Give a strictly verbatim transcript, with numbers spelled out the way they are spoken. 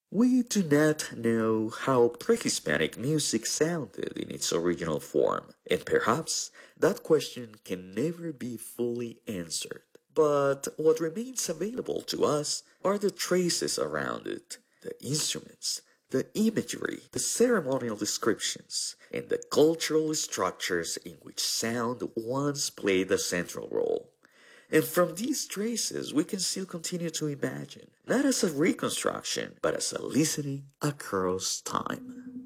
We do not know how pre-Hispanic music sounded in its original form, and perhaps that question can never be fully answered. But what remains available to us are the traces around it, the instruments, the imagery, the ceremonial descriptions, and the cultural structures in which sound once played a central role. And from these traces, we can still continue to imagine, not as a reconstruction, but as a listening across time.